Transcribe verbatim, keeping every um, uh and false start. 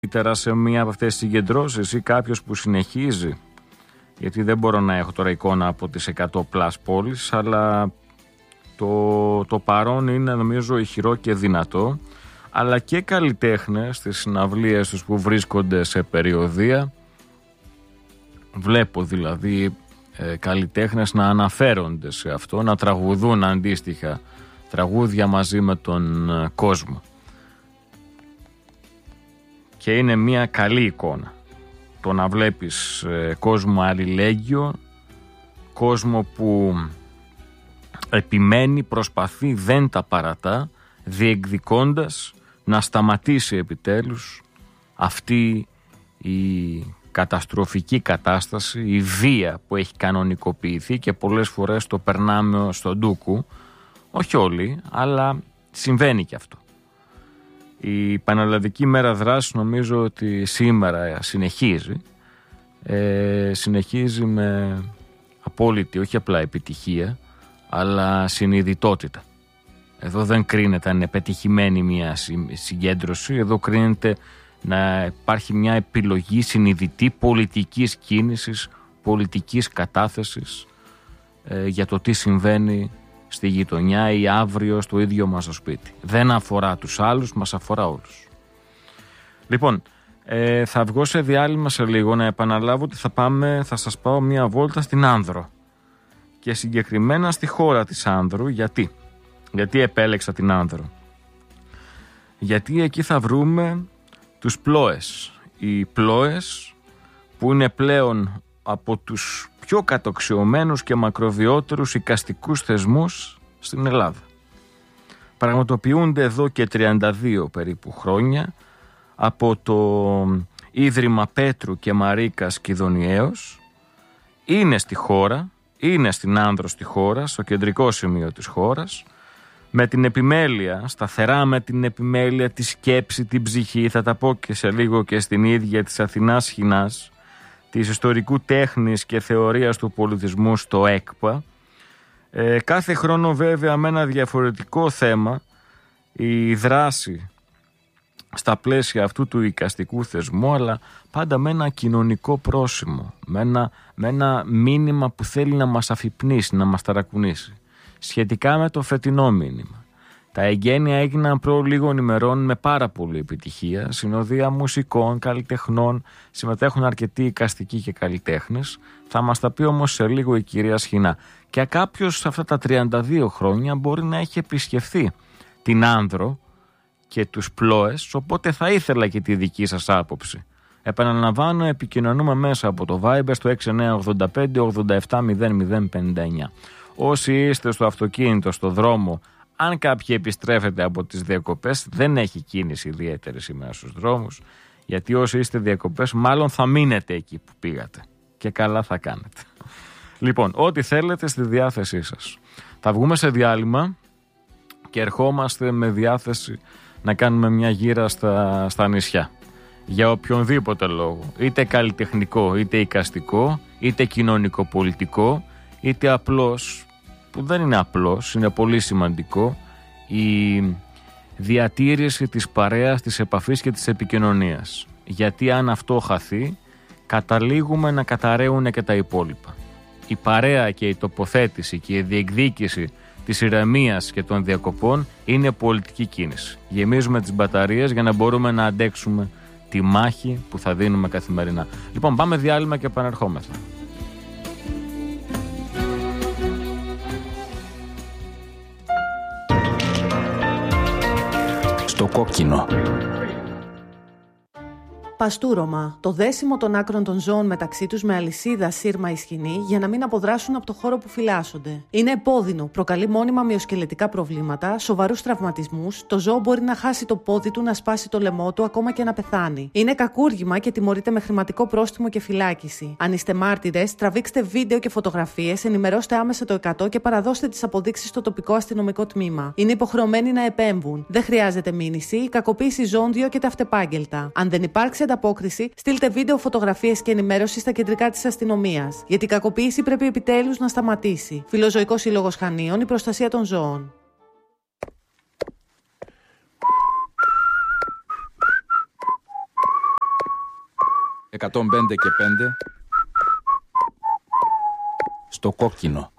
Ύτερα σε μία από αυτές τις συγκεντρώσεις ή κάποιος που συνεχίζει, γιατί δεν μπορώ να έχω τώρα εικόνα από τις εκατό πλας πόλεις, αλλά το, το παρόν είναι νομίζω ηχηρό και δυνατό, αλλά και καλλιτέχνες στις συναυλίες τους που βρίσκονται σε περιοδεία. Βλέπω δηλαδή ε, καλλιτέχνες να αναφέρονται σε αυτό, να τραγουδούν αντίστοιχα τραγούδια μαζί με τον ε, κόσμο. Και είναι μια καλή εικόνα το να βλέπεις ε, κόσμο αλληλέγγυο, κόσμο που επιμένει, προσπαθεί, δεν τα παρατά, διεκδικώντας να σταματήσει επιτέλους αυτή η καταστροφική κατάσταση, η βία που έχει κανονικοποιηθεί και πολλές φορές το περνάμε στον ντούκου, όχι όλοι, αλλά συμβαίνει και αυτό. Η Πανελλαδική Μέρα Δράσης νομίζω ότι σήμερα συνεχίζει, ε, συνεχίζει με απόλυτη, όχι απλά επιτυχία, αλλά συνειδητότητα. Εδώ δεν κρίνεται αν είναι πετυχημένη μια συγκέντρωση, εδώ κρίνεται να υπάρχει μια επιλογή συνειδητή πολιτικής κίνησης, πολιτικής κατάθεσης ε, για το τι συμβαίνει στη γειτονιά ή αύριο στο ίδιο μας το σπίτι. Δεν αφορά τους άλλους, μας αφορά όλους. Λοιπόν, ε, θα βγω σε διάλειμμα σε λίγο, να επαναλάβω ότι θα, πάμε, θα σας πάω μια βόλτα στην Άνδρο και συγκεκριμένα στη χώρα της Άνδρου. Γιατί? Γιατί επέλεξα την Άνδρο? Γιατί εκεί θα βρούμε τους Πλόες. Οι Πλόες που είναι πλέον από τους πιο κατοξιωμένους και μακροβιότερους εικαστικούς θεσμούς στην Ελλάδα. Πραγματοποιούνται εδώ και τριάντα δύο περίπου χρόνια από το Ίδρυμα Πέτρου και Μαρίκας Κιδωνιέως. Είναι στη χώρα, είναι στην Άνδρο στη χώρα, στο κεντρικό σημείο της χώρας, με την επιμέλεια, σταθερά με την επιμέλεια, τη σκέψη, την ψυχή, θα τα πω και σε λίγο και στην ίδια της Αθηνάς Χινάς, της ιστορικού τέχνης και θεωρίας του πολιτισμού στο ΕΚΠΑ. Ε, κάθε χρόνο βέβαια με ένα διαφορετικό θέμα, η δράση στα πλαίσια αυτού του εικαστικού θεσμού, αλλά πάντα με ένα κοινωνικό πρόσημο, με ένα, με ένα μήνυμα που θέλει να μας αφυπνίσει, να μας ταρακουνήσει. Σχετικά με το φετινό μήνυμα, τα εγγένεια έγιναν προ λίγων ημερών με πάρα πολύ επιτυχία. Συνοδεία μουσικών, καλλιτεχνών, συμμετέχουν αρκετοί εικαστικοί και καλλιτέχνες. Θα μας τα πει όμως σε λίγο η κυρία Σχοινά. Και κάποιος σε αυτά τα τριάντα δύο χρόνια μπορεί να έχει επισκεφθεί την Άνδρο και τους Πλόες, οπότε θα ήθελα και τη δική σας άποψη. Επαναλαμβάνω, επικοινωνούμε μέσα από το Viber στο έξι εννιά ογδόντα πέντε ογδόντα επτά μηδέν μηδέν πενήντα εννιά. Όσοι είστε στο αυτοκίνητο, στο δρόμο, αν κάποιοι επιστρέφετε από τις διακοπές, δεν έχει κίνηση ιδιαίτερη σήμερα στους δρόμους, γιατί όσοι είστε διακοπές μάλλον θα μείνετε εκεί που πήγατε και καλά θα κάνετε. Λοιπόν, ό,τι θέλετε στη διάθεσή σας. Θα βγούμε σε διάλειμμα και ερχόμαστε με διάθεση να κάνουμε μια γύρα στα, στα νησιά. Για οποιονδήποτε λόγο, είτε καλλιτεχνικό, είτε εικαστικό, είτε κοινωνικοπολιτικό, είτε απλώς, που δεν είναι απλώς, είναι πολύ σημαντικό, η διατήρηση της παρέας, της επαφής και της επικοινωνίας. Γιατί αν αυτό χαθεί, καταλήγουμε να καταραίουν και τα υπόλοιπα. Η παρέα και η τοποθέτηση και η διεκδίκηση της ηρεμίας και των διακοπών είναι πολιτική κίνηση. Γεμίζουμε τις μπαταρίες για να μπορούμε να αντέξουμε τη μάχη που θα δίνουμε καθημερινά. Λοιπόν, πάμε διάλειμμα και επανερχόμεθα. Στο κόκκινο. Παστούρωμα. Το δέσιμο των άκρων των ζώων μεταξύ τους με αλυσίδα, σύρμα ή σκοινή για να μην αποδράσουν από το χώρο που φυλάσσονται. Είναι επώδυνο, προκαλεί μόνιμα μυοσκελετικά προβλήματα, σοβαρούς τραυματισμούς, το ζώο μπορεί να χάσει το πόδι του, να σπάσει το λαιμό του, ακόμα και να πεθάνει. Είναι κακούργημα και τιμωρείται με χρηματικό πρόστιμο και φυλάκιση. Αν είστε μάρτυρες, τραβήξτε βίντεο και φωτογραφίες, ενημερώστε άμεσα το εκατό και παραδώστε τις αποδείξεις στο τοπικό αστυνομικό τμήμα. Είναι υποχρεωμένοι να επέμβουν. Δεν χρειάζεται μήνυση, η κακοποίηση ζώων διώκεται αυτεπάγγελτα. Αν δεν υπάρξει ανταπόκριση, στείλτε βίντεο, φωτογραφίες και ενημέρωση στα κεντρικά της αστυνομίας. Γιατί η κακοποίηση πρέπει επιτέλους να σταματήσει. Φιλοζωικός Σύλλογος Χανίων, η προστασία των ζώων. εκατόν πέντε και πέντε στο κόκκινο.